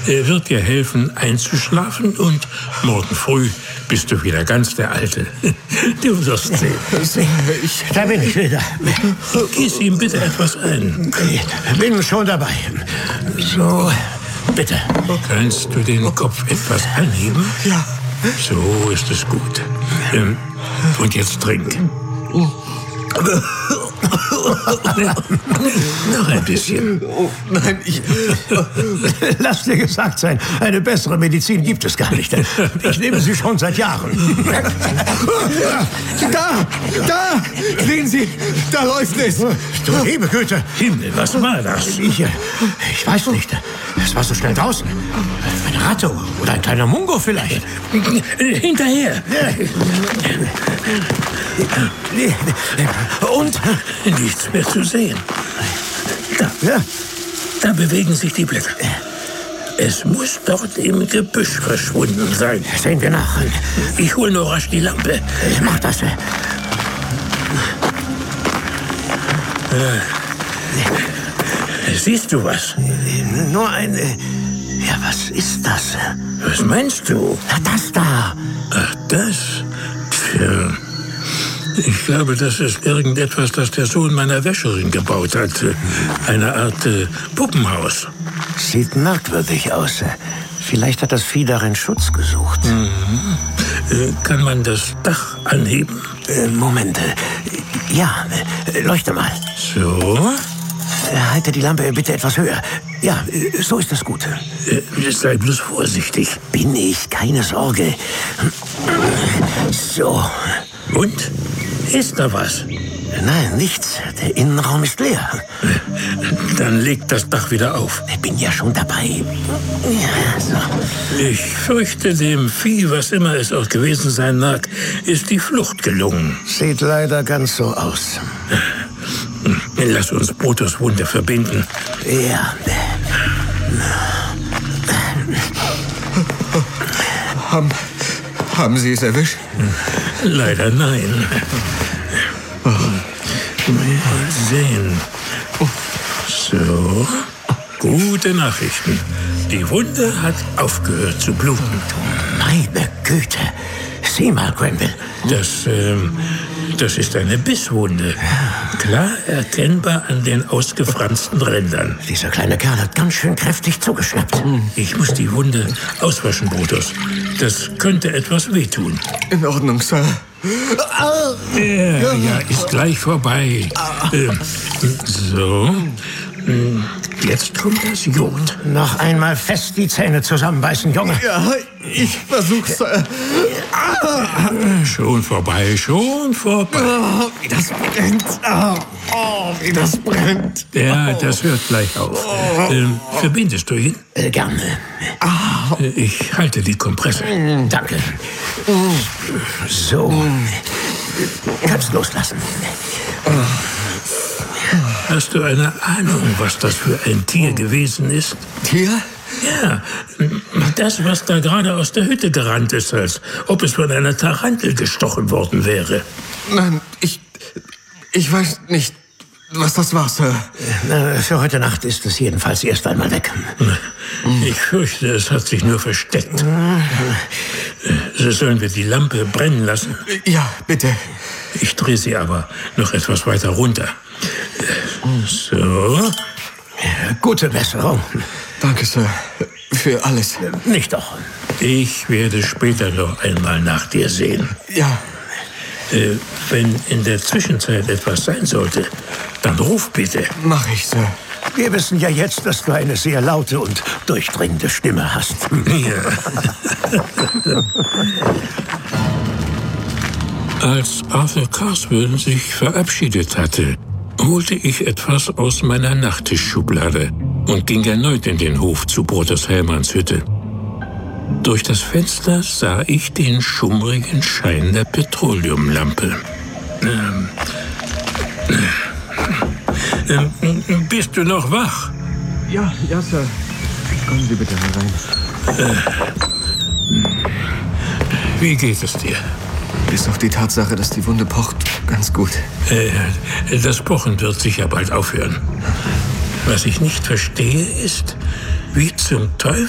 Er wird dir helfen, einzuschlafen und morgen früh bist du wieder ganz der Alte. Du wirst sehen. Da bin ich wieder. Gieß ihm bitte etwas ein. Bin schon dabei. So, bitte. Kannst du den Kopf etwas anheben? Ja. So ist es gut. Und jetzt trink. Noch ein bisschen. Nein, Lass dir gesagt sein, eine bessere Medizin gibt es gar nicht. Ich nehme sie schon seit Jahren. Da! Sehen Sie, da läuft es. Du liebe Güte. Himmel, was war das? Ich weiß nicht. Es war so schnell draußen. Eine Ratte oder ein kleiner Mungo vielleicht. Hinterher. Und? Nichts mehr zu sehen. Da bewegen sich die Blätter. Es muss dort im Gebüsch verschwunden sein. Sehen wir nach. Ich hol nur rasch die Lampe. Mach das. Siehst du was? Nur ein... Ja, was ist das? Was meinst du? Das da. Ach, das? Tja. Ich glaube, das ist irgendetwas, das der Sohn meiner Wäscherin gebaut hat. Eine Art Puppenhaus. Sieht merkwürdig aus. Vielleicht hat das Vieh darin Schutz gesucht. Kann man das Dach anheben? Moment. Ja, leuchte mal. So? Halte die Lampe bitte etwas höher. Ja, so ist das gut. Sei bloß vorsichtig. Bin ich, keine Sorge. So. Und? Ist da was? Nein, nichts. Der Innenraum ist leer. Dann leg das Dach wieder auf. Ich bin ja schon dabei. Ja, so. Ich fürchte, dem Vieh, was immer es auch gewesen sein mag, ist die Flucht gelungen. Sieht leider ganz so aus. Lass uns Brutus Wunde verbinden. Ja. Haben Sie es erwischt? Leider nein. Mal sehen. So. Gute Nachrichten. Die Wunde hat aufgehört zu bluten. Meine Güte. Sieh mal, Grenville. Das ist eine Bisswunde. Klar erkennbar an den ausgefransten Rändern. Dieser kleine Kerl hat ganz schön kräftig zugeschnappt. Ich muss die Wunde auswaschen, Brutus. Das könnte etwas wehtun. In Ordnung, Sir. Ja, ist gleich vorbei. So. Jetzt kommt das Jod. Noch einmal fest die Zähne zusammenbeißen, Junge. Ja, ich versuch's, Sir. Schon vorbei, schon vorbei. Oh, wie das brennt. Oh, wie das brennt. Ja, das hört gleich auf. Verbindest du ihn? Gerne. Ich halte die Kompresse. Danke. So. Kannst loslassen. Hast du eine Ahnung, was das für ein Tier gewesen ist? Tier? Ja, das, was da gerade aus der Hütte gerannt ist, als ob es von einer Tarantel gestochen worden wäre. Nein, ich weiß nicht, was das war, Sir. Für heute Nacht ist es jedenfalls erst einmal weg. Ich fürchte, es hat sich nur versteckt. Sollen wir die Lampe brennen lassen? Ja, bitte. Ich drehe sie aber noch etwas weiter runter. So. Gute Besserung. Danke, Sir, für alles. Nicht doch. Ich werde später noch einmal nach dir sehen. Ja. Wenn in der Zwischenzeit etwas sein sollte, dann ruf bitte. Mach ich, Sir. Wir wissen ja jetzt, dass du eine sehr laute und durchdringende Stimme hast. Ja. Als Arthur Carswell sich verabschiedet hatte, holte ich etwas aus meiner Nachttischschublade und ging erneut in den Hof zu Brutus Hellmanns Hütte. Durch das Fenster sah ich den schummrigen Schein der Petroleumlampe. Bist du noch wach? Ja, Sir. Kommen Sie bitte herein. Wie geht es dir? Bis auf die Tatsache, dass die Wunde pocht, ganz gut. Das Pochen wird sicher bald aufhören. Was ich nicht verstehe ist, wie zum Teufel